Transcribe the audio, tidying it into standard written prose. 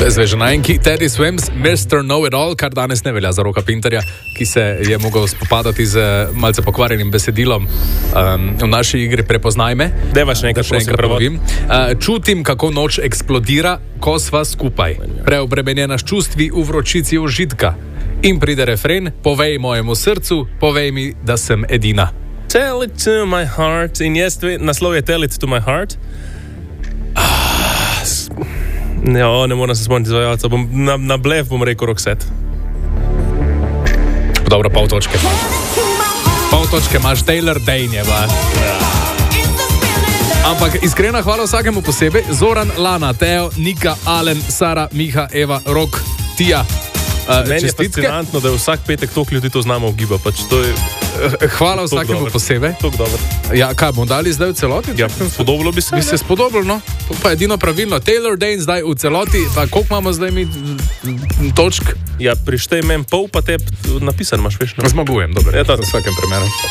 Zveženajki Teddy Swims, Mr. Know-It-All, kar danes ne velja za Roka Pinterja, ki se je mogel spopadati z malce pokvarjenim besedilom v naši igri Prepoznaj me. Devaš nekaj, še enkrat ponovim. Čutim, kako noč eksplodira, ko sva skupaj. Preobremenjena s čustvi v vročici užitka. In pride refren, povej mojemu srcu, povej mi, da sem edina. Tell it to my heart. In jaz, naslov je Tell it to my heart. Ne moram se spomniti izvajalca. Na blef bom rekel Roxette. Dobro, pol točke. Pol točke imaš, Taylor Dane. Ampak iskrena hvala vsakemu posebej. Zoran, Lana, Teo, Nika, Alen, Sara, Miha, Eva, Rok, Tija. Meni je fascinantno, da je vsak petek toliko ljudi to znamo ugiba. Hvala vsakemu posebej. Ja, kaj bomo dali zdaj v celoti? Ja, spodobilo bi se. Bi se spodobilo, no? To pa je edino pravilno. Taylor Dane zdaj v celoti, pa koliko imamo zdaj mi točk? Ja, prištej meni pol, pa te napisan imaš, veš. Zmagujem, dobro. Ja, to v vsakem primeru.